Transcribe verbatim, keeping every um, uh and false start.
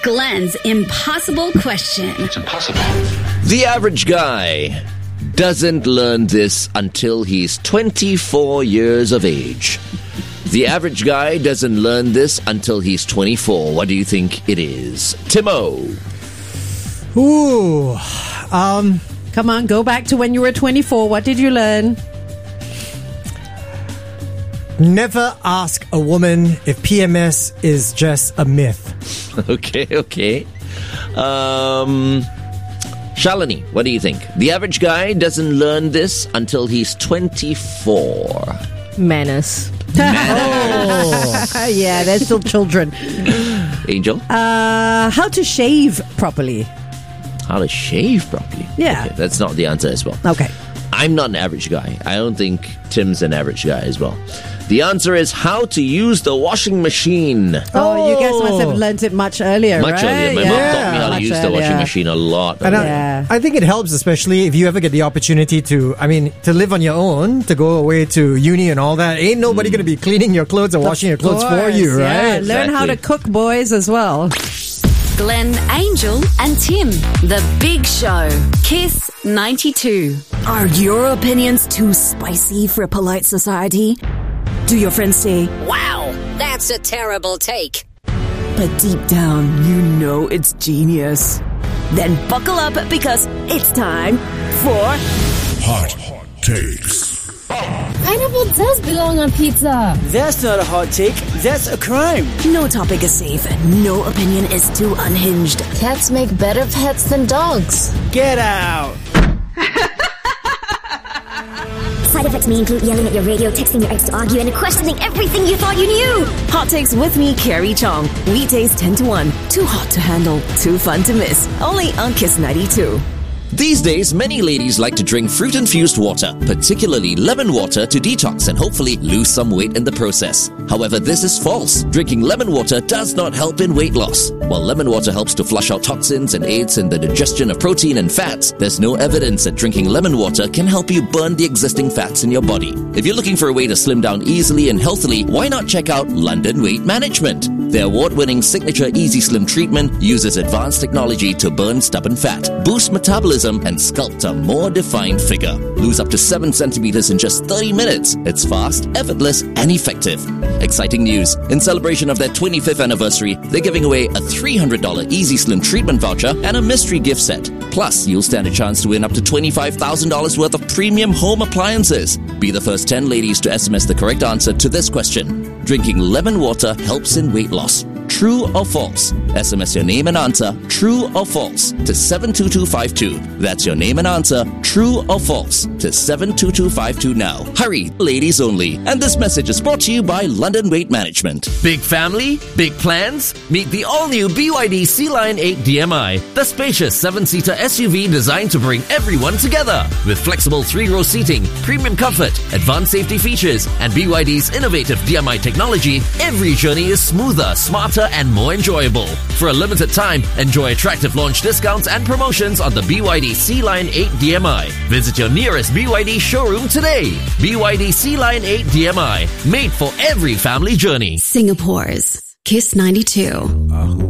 Glenn's impossible question. It's impossible. The average guy doesn't learn this until he's twenty-four years of age. The average guy doesn't learn this until he's twenty-four. What do you think it is? Timo. Ooh. Um, Come on, go back to when you were twenty-four. What did you learn? never ask a woman if P M S is just a myth. Okay, okay. Um, Shalini, what do you think? The average guy doesn't learn this until he's twenty-four. Manners. Oh. Yeah, they're still children. Angel? Uh, how to shave properly. How to shave properly? Yeah. Okay, that's not the answer as well. Okay. I'm not an average guy. I don't think Tim's an average guy as well. The answer is how to use the washing machine. Oh, you guys must have learnt it much earlier, Much right? earlier. My yeah. mom taught me how to Much use the washing earlier. machine a lot. And I, Yeah. I think it helps, especially if you ever get the opportunity to, I mean, to live on your own, to go away to uni and all that. Ain't nobody going to be cleaning your clothes or washing your clothes for you, Yeah, right? learn how to Exactly. cook, boys, as well. Glenn, Angel, and Tim. The Big Show. Kiss ninety-two. Are your opinions too spicy for polite society? Do your friends say, Wow, that's a terrible take. but deep down, you know it's genius? Then buckle up because it's time for Hot Takes. Pineapple does belong on pizza. That's not a hot take. That's a crime. No topic is safe and no opinion is too unhinged. Cats make better pets than dogs. Get out. Side effects may include yelling at your radio, texting your ex to argue, and questioning everything you thought you knew. Hot Takes with me, Carrie Chong. Weekdays ten to one. Too hot to handle, too fun to miss. Only on Kiss ninety-two. These days, many ladies like to drink fruit-infused water, particularly lemon water, to detox and hopefully lose some weight in the process. However, this is false. Drinking lemon water does not help in weight loss. While lemon water helps to flush out toxins and aids in the digestion of protein and fats, there's no evidence that drinking lemon water can help you burn the existing fats in your body. If you're looking for a way to slim down easily and healthily, why not check out London Weight Management? Their award-winning signature Easy Slim treatment uses advanced technology to burn stubborn fat, boost metabolism, and sculpt a more defined figure. Lose up to seven centimeters in just thirty minutes. It's fast, effortless, and effective. Exciting news. In celebration of their twenty-fifth anniversary, they're giving away a three hundred dollars Easy Slim treatment voucher and a mystery gift set. Plus, you'll stand a chance to win up to twenty-five thousand dollars worth of premium home appliances. Be the first ten ladies to S M S the correct answer to this question. Drinking lemon water helps in weight loss. True or false? S M S your name and answer, true or false, to seven two two five two. That's your name and answer, true or false, to seven two two five two now. Hurry, ladies only. And this message is brought to you by London Weight Management. Big family? Big plans? Meet the all-new B Y D Sea-Line eight D M I, the spacious seven-seater S U V designed to bring everyone together. With flexible three-row seating, premium comfort, advanced safety features, and B Y D's innovative D M I technology, every journey is smoother, smarter, and more enjoyable. For a limited time, enjoy attractive launch discounts and promotions on the B Y D Sea-Line eight D M I. Visit your nearest B Y D showroom today. B Y D Sea-Line eight D M I, made for every family journey. Singapore's Kiss ninety-two.